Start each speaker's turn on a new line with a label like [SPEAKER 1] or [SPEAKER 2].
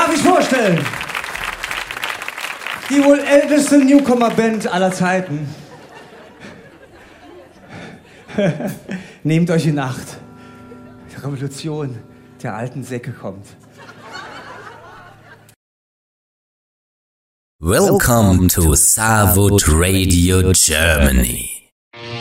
[SPEAKER 1] Darf ich vorstellen? Die wohl älteste Newcomer-Band aller Zeiten. Nehmt euch in Acht. Die Revolution der alten Säcke kommt.
[SPEAKER 2] Welcome to Savut Radio Germany.